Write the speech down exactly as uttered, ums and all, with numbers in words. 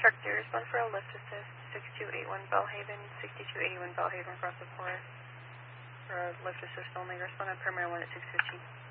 Truck, do you respond for a lift assist, six two eight one Bellhaven, sixty-two eighty-one Bellhaven, cross the floor. For a lift assist only, respond on Premier one at six fifteen.